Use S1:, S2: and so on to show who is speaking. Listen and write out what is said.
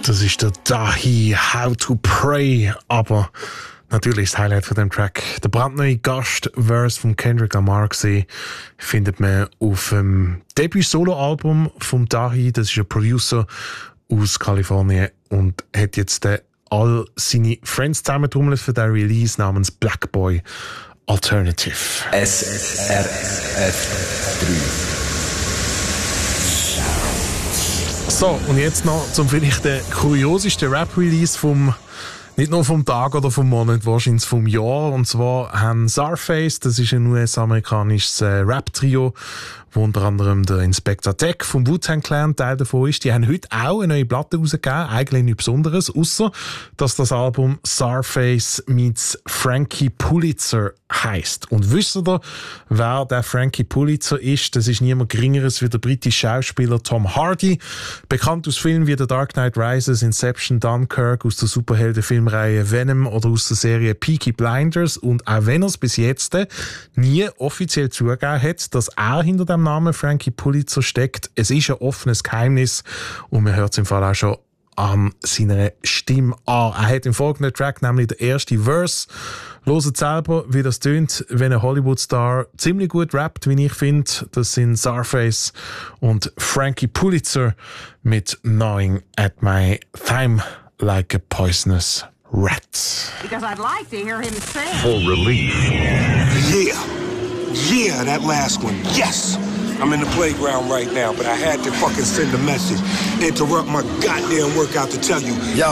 S1: Das ist der Dahi, How to Pray. Aber natürlich ist das Highlight von dem Track der brandneue Gastverse von Kendrick Lamar gesehen. Findet man auf dem Debüt-Solo-Album vom Dahi. Das ist ein Producer aus Kalifornien und hat jetzt all seine Friends zusammentrommelt für den Release namens Black Boy Alternative.
S2: SRF 3.
S1: So, und jetzt noch zum vielleicht den kuriosesten Rap-Release nicht nur vom Tag oder vom Monat, wahrscheinlich vom Jahr. Und zwar haben Czarface, das ist ein US-amerikanisches Rap-Trio, wo unter anderem der Inspector Tech vom Wu-Tang Clan Teil davon ist. Die haben heute auch eine neue Platte rausgegeben, eigentlich nichts Besonderes, außer dass das Album Czarface meets Frankie Pulitzer heisst. Und wisst ihr, wer der Frankie Pulitzer ist? Das ist niemand Geringeres wie der britische Schauspieler Tom Hardy, bekannt aus Filmen wie The Dark Knight Rises, Inception, Dunkirk, aus der Superheldenfilmreihe Venom oder aus der Serie Peaky Blinders. Und auch wenn er es bis jetzt nie offiziell zugegeben hat, dass er hinter dem Namen Frankie Pulitzer steckt, es ist ein offenes Geheimnis und man hört es im Fall auch schon an seiner Stimme an. Er hat im folgenden Track nämlich den ersten Verse. Hört selber, wie das tönt, wenn ein Hollywood-Star ziemlich gut rappt, wie ich finde. Das sind Czarface und Frankie Pulitzer mit Gnawing at My Thigh Like a Poisonous Rat.
S3: Because I'd like to hear him sing.
S4: For relief.
S5: Yeah, that last one. Yes! I'm in the playground right now, but I had to fucking send a message. Interrupt my goddamn workout to tell you.
S2: Yo,